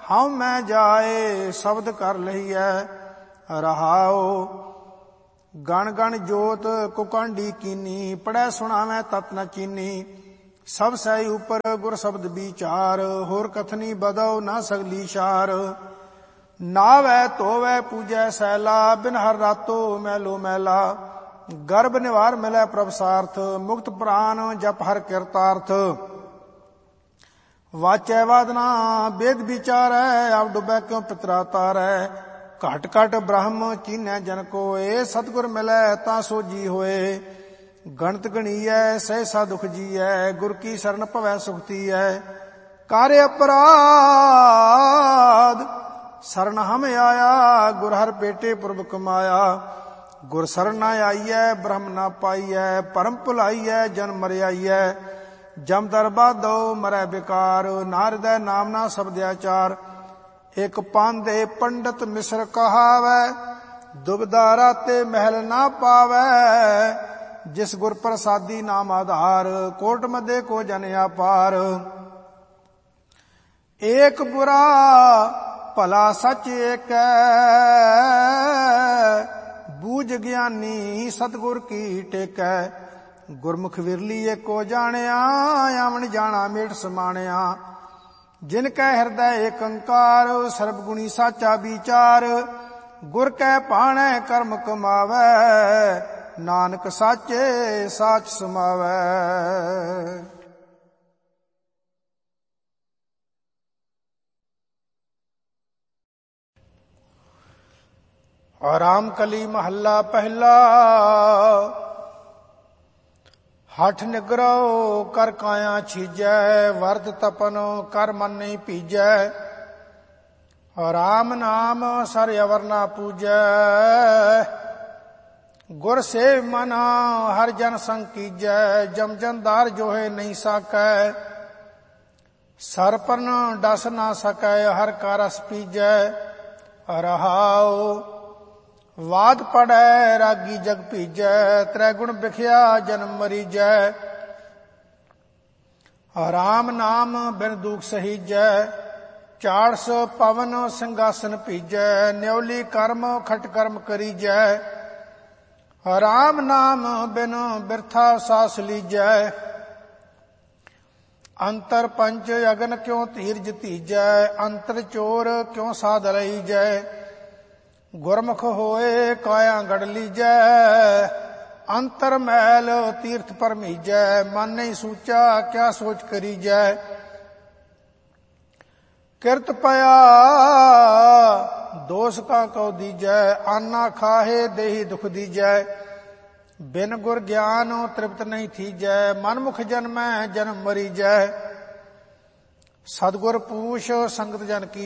ਹਉ ਮੈਂ ਜਾਏ ਸ਼ਬਦ ਕਰ ਲਈਐ ਰਹਾਉ। ਗਣ ਗਣ ਜੋਤ ਕੁਕੰਡੀ ਕੀਨੀ ਪੜੈ ਸੁਣਾਵੈ ਤਤ ਨ ਚੀਨੀ। ਸਭ ਸਹਿ ਉਪਰ ਗੁਰ ਸ਼ਬਦ ਵਿਚਾਰ ਹੋਰ ਕਥਨੀ ਬਦਉ ਨਾ ਸਗਲੀ ਸ਼ਾਰ। ਨਾਵੈ ਧੋਵੈ ਪੂਜੈ ਸੈਲਾ ਬਿਨ ਹਰ ਰਾਤੋ ਮੈਲੋ ਮੈਲਾ। ਗਰਭ ਨਿਵਾਰ ਮਿਲੈ ਪ੍ਰਭ ਸਾਰਥ ਮੁਕਤ ਪ੍ਰਾਨ ਜਪ ਹਰ ਕਿਰਤਾਰਥ। ਵਾਚੈ ਵਾਦਨਾ ਵੇਦ ਵਿਚਾਰੈ ਆਪ ਡੁਬੈ ਕਿਉ ਪਿਤਰਾ ਤਾਰੈ। ਘਟ ਘਟ ਬ੍ਰਹਮ ਚੀਨੈ ਜਨ ਕੋਏ ਸਤਿਗੁਰ ਮਿਲੈ ਤਾਂ ਸੋਜੀ ਹੋਏ। ਗਣਤ ਗਣੀਐ ਸਹਿਸਾ ਦੁਖ ਜੀਐ ਗੁਰ ਕੀ ਸਰਣ ਭਵੈ ਸੁਖ ਤੀਐ। ਕਰ ਅਪਰਾਧ ਸਰਣ ਹਮ ਆਇਆ ਗੁਰ ਹਰ ਭੇਟੇ ਪੁਰਬ ਕਮਾਇਆ। ਗੁਰ ਸਰਣ ਨਾ ਆਈਐ ਬ੍ਰਹਮ ਨਾ ਪਾਈਐ ਭਰਮ ਭੁਲਾਈਐ ਜਨ ਮਰਿਆਈਐ। ਜਮ ਦਰਬਾਦੋ ਮਰੈ ਬਿਕਾਰ ਨਾਰਦੈ ਨਾਮ ਨਾ ਸਬਦਿਆਚਾਰ। ਇਕ ਪਾਂਦੇ ਪੰਡਤ ਮਿਸਰ ਕਹਾਵੈ ਦੁਬਦਾ ਰਾਤੇ ਮਹਿਲ ਨਾ ਪਾਵੈ। ਜਿਸ ਗੁਰ ਪ੍ਰਸਾਦੀ ਨਾਮ ਆਧਾਰ ਕੋਟ ਮਧੇ ਕੋ ਜਨ ਆਪਾਰ। ਏਕ ਬੁਰਾ ਭਲਾ ਸਚ ਏਕੈ ਬੂਝ ਗਿਆਨੀ ਸਤਿਗੁਰ ਕੀ ਟੇਕੈ। ਗੁਰਮੁਖ ਵਿਰਲੀ ਏਕੋ ਜਾਣਿਆ ਆਵਣ ਜਾਣਾ ਮੇਟ ਸਮਾਣਿਆ। ਜਿਨ ਕੈ ਹਿਰਦੈ ਏਕ ਓੰਕਾਰ ਸਰਬ ਗੁਣੀ ਸਾਚਾ ਵਿਚਾਰ। ਗੁਰ ਕੈ ਭਾਣੈ ਕਰਮ ਕਮਾਵੈ ਨਾਨਕ ਸਾਚੇ ਸਾਚ ਸਮਾਵੈ। ਰਾਮ ਕਲੀ ਮਹੱਲਾ ਪਹਿਲਾ। ਹਠ ਨਿਗਰੋ ਕਰ ਕਾਇਆ ਛੀਜੈ ਵਰਦ ਤਪਨ ਕਰ ਮਨ ਨਹੀਂ ਭੀਜੈ। ਰਾਮ ਨਾਮ ਸਰ ਅਵਰ ਨਾ ਪੂਜੈ ਗੁਰ ਸੇਵ ਮਨ ਹਰ ਜਨ ਸੰਗ ਕੀਜੈ। ਜਮ ਜਨਦਾਰ ਜੋਹੇ ਨਹੀਂ ਸਾਕੈ ਸਰ ਪਰਨ ਡਸ ਨਾ ਸਕੈ ਹਰ ਕਾ ਰਸ ਪੀਜੈ। ਰਹਾਉ ਵਾਦ ਪੜੈ ਰਾਗੀ ਜਗ ਭੀਜੈ ਤ੍ਰੈ ਗੁਣ ਬਿਖਿਆ ਜਨਮ ਮਰੀਜੈ। ਰਾਮ ਨਾਮ ਬਿਨ ਦੂਖ ਸਹੀਜੈ ਚਾੜਸ ਪਵਨ ਸਿੰਘਾਸਨ ਭੀਜੈ। ਨਿਉਲੀ ਕਰਮ ਖਟ ਕਰਮ ਕਰੀਜੈ ਰਾਮ ਨਾਮ ਬਿਨ ਬਿਰਥਾ ਸਾਸ ਲੀਜੈ। ਅੰਤਰ ਪੰਚ ਅਗਨ ਕਿਉ ਧੀਰਜ ਧੀਜੈ ਅੰਤਰ ਚੋਰ ਕਿਉ ਸਾਧ ਰਹੀਜੈ। ਗੁਰਮੁਖ ਹੋਏ ਕਾਇਆ ਗੜ ਲੀਜੈ ਅੰਤਰ ਮੈਲ ਤੀਰਥ ਪਰਮੀਜੈ। ਮਨ ਨਹੀਂ ਸੂਚਾ ਕਿਆ ਸੋਚ ਕਰੀਜੈ। ਕਿਰਤ ਪਿਆ ਦੋਸ ਕਾ ਕਉ ਦੀਜੈ ਆਨਾ ਖਾਹੇ ਦੇਹੀ ਦੁਖ ਦੀਜੈ। ਬਿਨ ਗੁਰ ਗਿਆਨ ਤ੍ਰਿਪਤ ਨਹੀਂ ਥੀਜੈ ਮਨਮੁਖ ਜਨਮੈ ਜਨਮ ਮਰੀਜੈ। ਸਤਿਗੁਰ ਪੂਛ ਸੰਗਤ ਜਨ ਕੀ